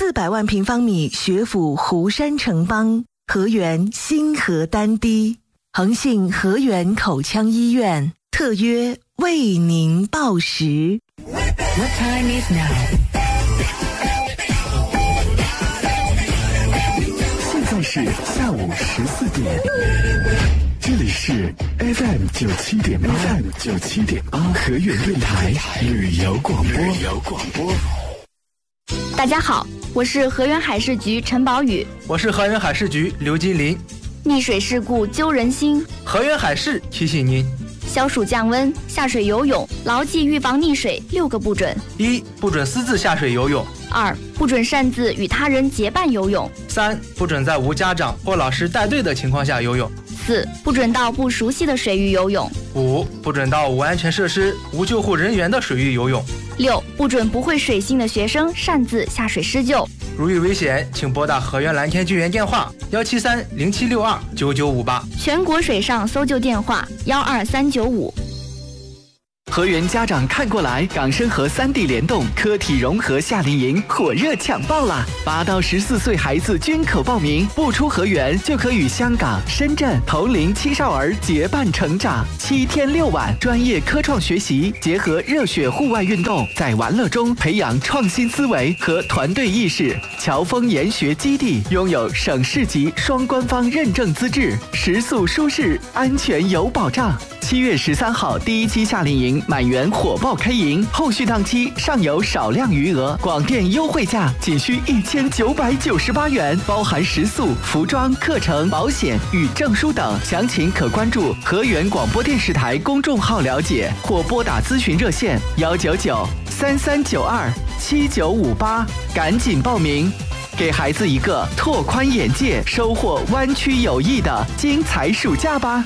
400万平方米学府湖山城邦，河源新河丹堤，恒信河源口腔医院特约为您报时。 What time is now? 现在是下午14点，这里是 FM 97.8河源电台旅游广播。 大家好，我是河源海事局陈宝宇。 我是河源海事局刘金林。 溺水事故揪人心， 河源海事提醒您： 消暑降温，下水游泳牢记预防溺水6个不准。 1. 不准私自下水游泳。 2. 不准擅自与他人结伴游泳。 3. 不准在无家长或老师带队的情况下游泳。 4. 不准到不熟悉的水域游泳。 5. 不准到无安全设施、无救护人员的水域游泳。 6. 不准不会水性的学生擅自下水施救。 如遇危险，请拨打河源蓝天救援电话17307629958， 全国水上搜救电话12395。 河源家长看过来，港深河3地联动科体融合夏令营火热抢报啦！8到14岁孩子均可报名，不出河源就可与香港、深圳同龄青少儿结伴成长。7天6晚，专业科创学习，结合热血户外运动，在玩乐中培养创新思维和团队意识。侨丰研学基地拥有省市级双官方认证资质，食宿舒适，安全有保障。7月13号第1期夏令营满员火爆开营，后续档期尚有少量余额，广电优惠价仅需1998元，包含食宿、服装、课程、保险与证书等。详情可关注河源广播电视台公众号了解，或拨打咨询热线199-3392-7958，赶紧报名，给孩子一个拓宽眼界、收获湾区友谊的精彩暑假吧。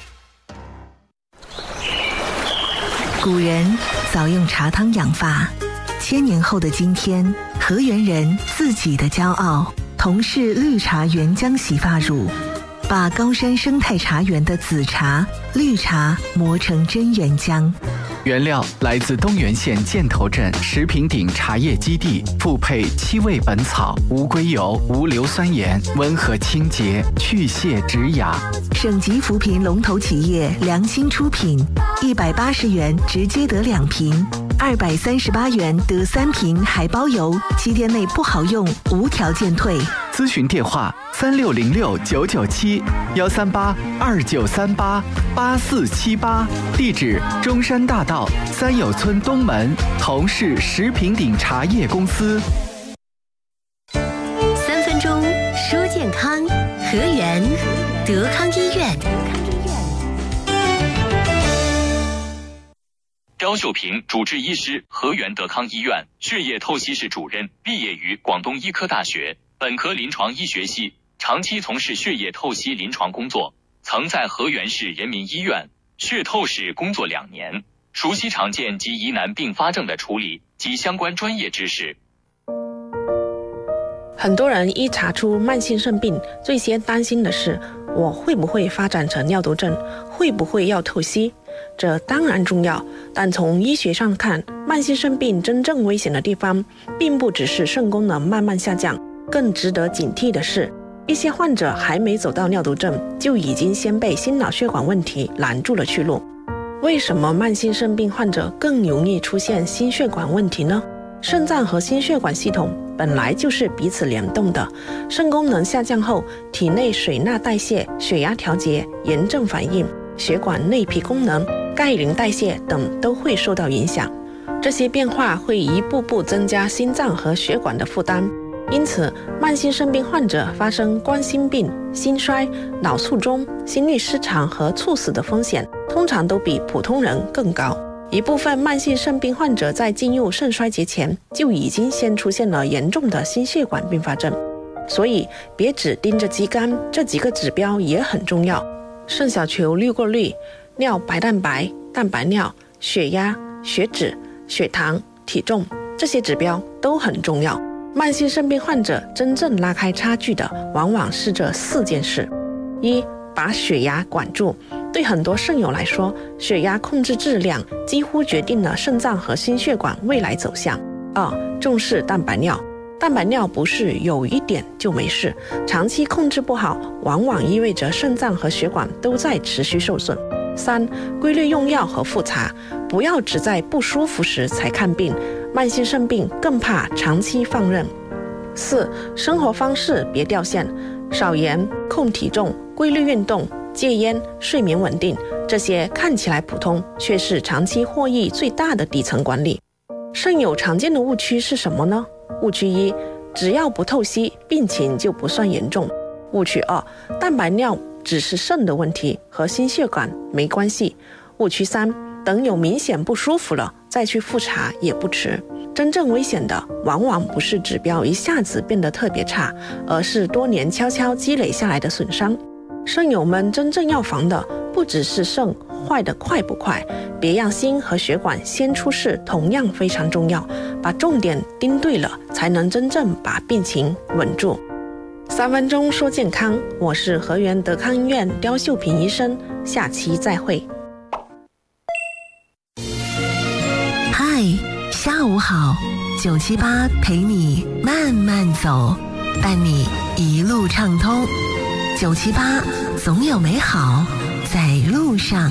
古人早用茶汤养发，1000年后的今天，河源人自己的骄傲，同是绿茶原浆洗发乳，把高山生态茶园的紫茶、绿茶磨成真原浆。 原料来自东源县箭头镇石坪顶茶叶基地，复配7味本草、无硅油、无硫酸盐，温和清洁，去屑止痒。 省级扶贫龙头企业良心出品，180元直接得2瓶，238元得3瓶，还包邮，7天内不好用无条件退。 咨询电话3606-997-138-2938-8478，地址中山大道三友村东门，同是石坪顶茶叶公司。 3分钟说健康，河源德康医院。 刁秀平，主治医师，河源德康医院血液透析室主任，毕业于广东医科大学本科临床医学系，长期从事血液透析临床工作，曾在河源市人民医院血透室工作2年，熟悉常见及疑难并发症的处理及相关专业知识。 很多人一查出慢性肾病，最先担心的是我会不会发展成尿毒症，会不会要透析。这当然重要，但从医学上看，慢性肾病真正危险的地方并不只是肾功能慢慢下降，更值得警惕的是，一些患者还没走到尿毒症，就已经先被心脑血管问题拦住了去路。为什么慢性肾病患者更容易出现心血管问题呢？肾脏和心血管系统本来就是彼此联动的，肾功能下降后，体内水钠代谢、血压调节、炎症反应、血管内皮功能、钙磷代谢等都会受到影响。这些变化会一步步增加心脏和血管的负担，因此慢性肾病患者发生冠心病、心衰、脑卒中、心律失常和猝死的风险通常都比普通人更高。一部分慢性肾病患者在进入肾衰竭前就已经先出现了严重的心血管并发症，所以别只盯着肌酐，这几个指标也很重要。肾小球滤过率、尿白蛋白、蛋白尿、血压、血脂、血糖、体重，这些指标都很重要。慢性肾病患者真正拉开差距的往往是这4件事。1. 把血压管住。对很多肾友来说，血压控制质量几乎决定了肾脏和心血管未来走向。2. 重视蛋白尿。 蛋白尿不是有一点就没事，长期控制不好，往往意味着肾脏和血管都在持续受损。3、规律用药和复查，不要只在不舒服时才看病，慢性肾病更怕长期放任。4、生活方式别掉线，少盐、控体重、规律运动、戒烟、睡眠稳定，这些看起来普通，却是长期获益最大的底层管理。肾友常见的误区是什么呢？误区1，只要不透析，病情就不算严重。误区2，蛋白尿只是肾的问题，和心血管没关系。误区3，等有明显不舒服了再去复查也不迟。真正危险的往往不是指标一下子变得特别差，而是多年悄悄积累下来的损伤。肾友们真正要防的不只是肾坏得快不快，别让心和血管先出事同样非常重要，把重点盯对了，才能真正把病情稳住。3分钟说健康，我是河源德康医院刁秀萍医生，下期再会。 嗨，下午好，978陪你慢慢走，伴你一路畅通。978总有美好在路上。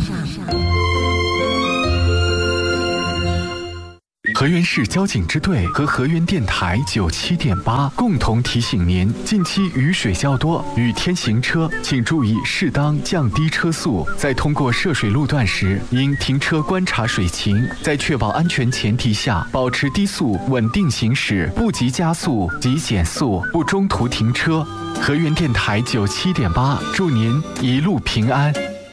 河源市交警支队和河源电台97.8共同提醒您，近期雨水较多，雨天行车请注意适当降低车速，在通过涉水路段时应停车观察水情，在确保安全前提下保持低速稳定行驶，不急加速急减速，不中途停车。河源电台97.8祝您一路平安。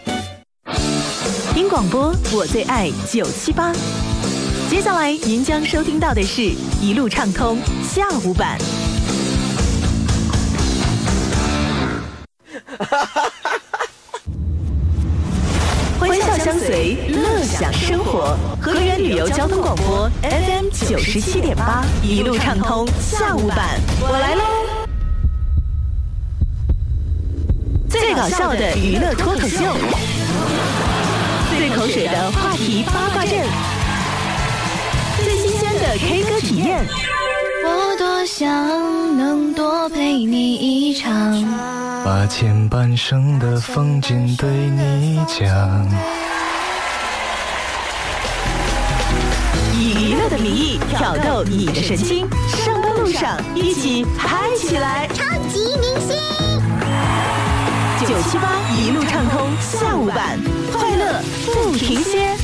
听广播我最爱978。接下来您将收听到的是一路畅通下午版。欢笑相随，乐享生活。河源旅游交通广播 FM 97.8，一路畅通下午版，我来喽！最搞笑的娱乐脱口秀，最口水的话题八卦阵，最新鲜的 K 歌体验。 我多想能多陪你一场， 把前半生的风景对你讲， 以娱乐的名义挑逗你的神经，上班路上一起嗨起来！ 超级明星 978一路畅通下午版，快乐不停歇。